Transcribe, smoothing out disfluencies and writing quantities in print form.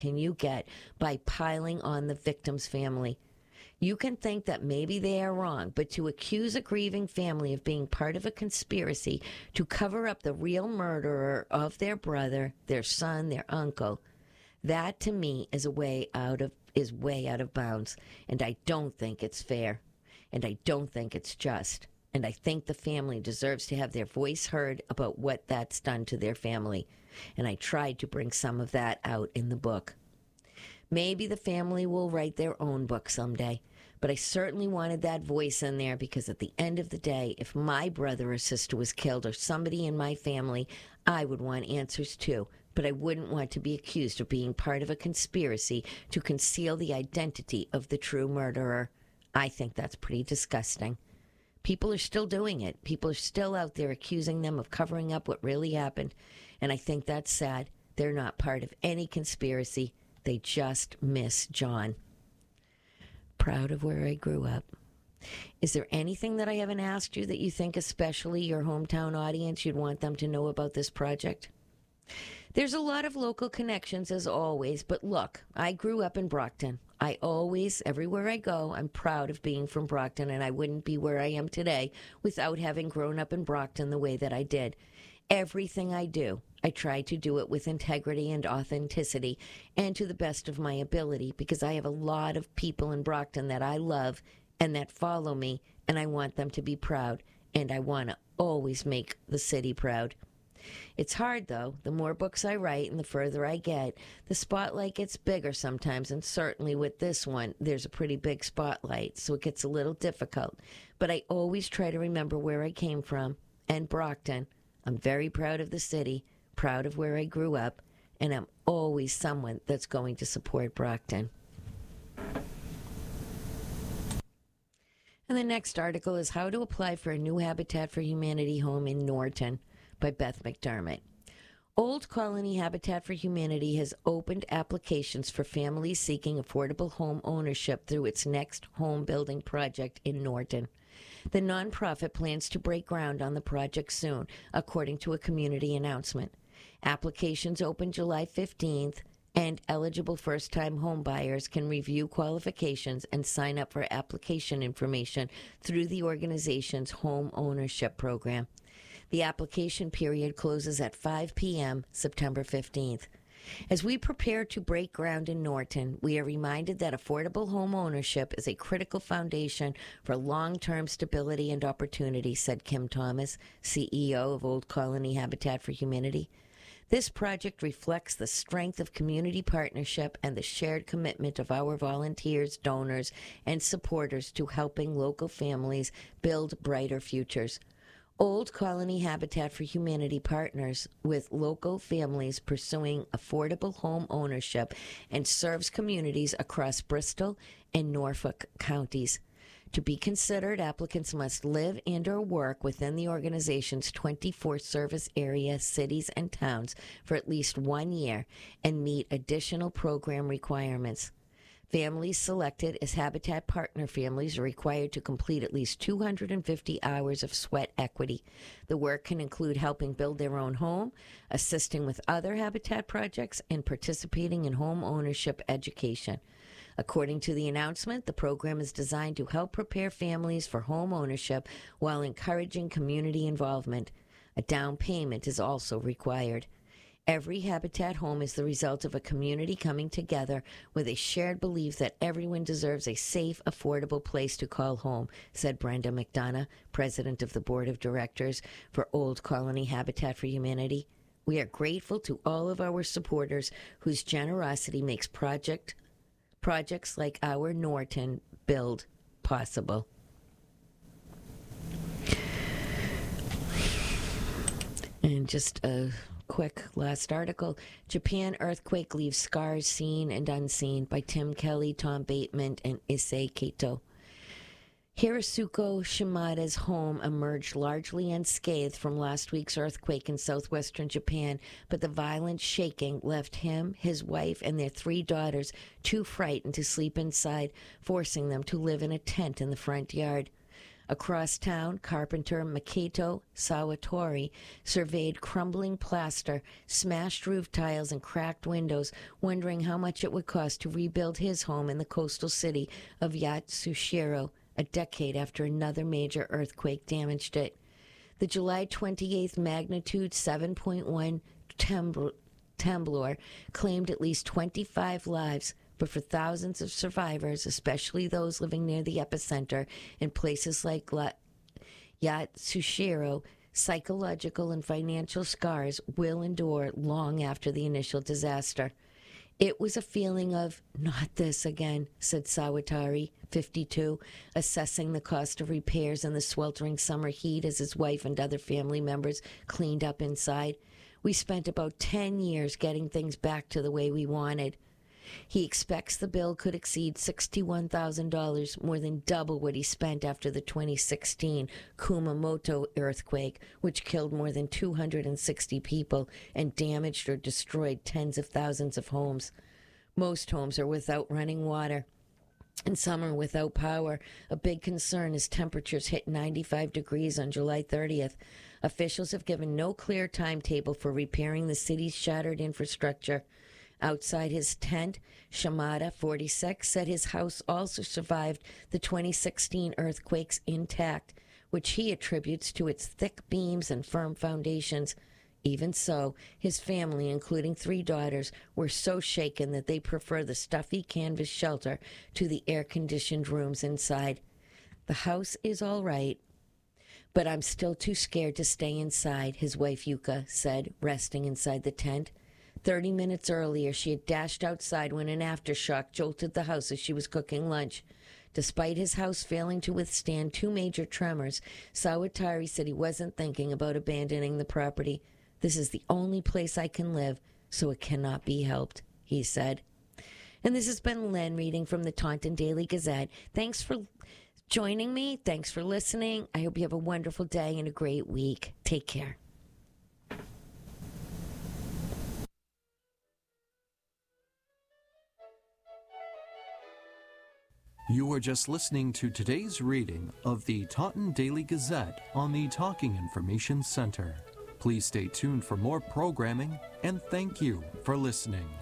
can you get by piling on the victim's family? You can think that maybe they are wrong, but to accuse a grieving family of being part of a conspiracy to cover up the real murderer of their brother, their son, their uncle, that to me is way out of bounds, and I don't think it's fair, and I don't think it's just, and I think the family deserves to have their voice heard about what that's done to their family, and I tried to bring some of that out in the book. Maybe the family will write their own book someday, but I certainly wanted that voice in there because at the end of the day, if my brother or sister was killed or somebody in my family, I would want answers too. But I wouldn't want to be accused of being part of a conspiracy to conceal the identity of the true murderer. I think that's pretty disgusting. People are still doing it. People are still out there accusing them of covering up what really happened. And I think that's sad. They're not part of any conspiracy. They just miss John. Proud of where I grew up. Is there anything that I haven't asked you that you think, especially your hometown audience, you'd want them to know about this project? There's a lot of local connections, as always, but look, I grew up in Brockton. I always, everywhere I go, I'm proud of being from Brockton, and I wouldn't be where I am today without having grown up in Brockton the way that I did. Everything I do, I try to do it with integrity and authenticity and to the best of my ability because I have a lot of people in Brockton that I love and that follow me, and I want them to be proud, and I want to always make the city proud. It's hard, though. The more books I write and the further I get, the spotlight gets bigger sometimes, and certainly with this one, there's a pretty big spotlight, so it gets a little difficult. But I always try to remember where I came from, and Brockton. I'm very proud of the city, proud of where I grew up, and I'm always someone that's going to support Brockton. And the next article is How to Apply for a New Habitat for Humanity Home in Norton by Beth McDermott. Old Colony Habitat for Humanity has opened applications for families seeking affordable home ownership through its next home building project in Norton. The nonprofit plans to break ground on the project soon, according to a community announcement. Applications open July 15th, and eligible first-time home buyers can review qualifications and sign up for application information through the organization's home ownership program. The application period closes at 5 p.m. September 15th. As we prepare to break ground in Norton, we are reminded that affordable home ownership is a critical foundation for long-term stability and opportunity, said Kim Thomas, CEO of Old Colony Habitat for Humanity. This project reflects the strength of community partnership and the shared commitment of our volunteers, donors, and supporters to helping local families build brighter futures. Old Colony Habitat for Humanity partners with local families pursuing affordable home ownership and serves communities across Bristol and Norfolk counties. To be considered, applicants must live and or work within the organization's 24 service area, cities, and towns for at least 1 year and meet additional program requirements. Families selected as Habitat Partner families are required to complete at least 250 hours of sweat equity. The work can include helping build their own home, assisting with other Habitat projects, and participating in home ownership education. According to the announcement, the program is designed to help prepare families for home ownership while encouraging community involvement. A down payment is also required. Every Habitat home is the result of a community coming together with a shared belief that everyone deserves a safe, affordable place to call home, said Brenda McDonough, president of the board of directors for Old Colony Habitat for Humanity. We are grateful to all of our supporters whose generosity makes projects like our Norton build possible. And just a quick last article. Japan earthquake leaves scars seen and unseen by Tim Kelly, Tom Bateman, and Issei Kato. Hirasuko Shimada's home emerged largely unscathed from last week's earthquake in southwestern Japan, but the violent shaking left him, his wife, and their 3 daughters too frightened to sleep inside, forcing them to live in a tent in the front yard. Across town, carpenter Makoto Sawatori surveyed crumbling plaster, smashed roof tiles, and cracked windows, wondering how much it would cost to rebuild his home in the coastal city of Yatsushiro a decade after another major earthquake damaged it. The July 28th magnitude 7.1 temblor claimed at least 25 lives, but for thousands of survivors, especially those living near the epicenter in places like Yatsushiro, psychological and financial scars will endure long after the initial disaster. It was a feeling of, not this again, said Sawatari, 52, assessing the cost of repairs in the sweltering summer heat as his wife and other family members cleaned up inside. We spent about 10 years getting things back to the way we wanted. He expects the bill could exceed $61,000, more than double what he spent after the 2016 Kumamoto earthquake, which killed more than 260 people and damaged or destroyed tens of thousands of homes. Most homes are without running water, and some are without power. A big concern is temperatures hit 95 degrees on July 30th. Officials have given no clear timetable for repairing the city's shattered infrastructure. Outside his tent, Shimada, 46, said his house also survived the 2016 earthquakes intact, which he attributes to its thick beams and firm foundations. Even so, his family, including 3 daughters, were so shaken that they prefer the stuffy canvas shelter to the air-conditioned rooms inside. The house is all right, but I'm still too scared to stay inside, his wife Yuka said, resting inside the tent. 30 minutes earlier, she had dashed outside when an aftershock jolted the house as she was cooking lunch. Despite his house failing to withstand 2 major tremors, Sawatari said he wasn't thinking about abandoning the property. This is the only place I can live, so it cannot be helped, he said. And this has been Len reading from the Taunton Daily Gazette. Thanks for joining me. Thanks for listening. I hope you have a wonderful day and a great week. Take care. You were just listening to today's reading of the Taunton Daily Gazette on the Talking Information Center. Please stay tuned for more programming, and thank you for listening.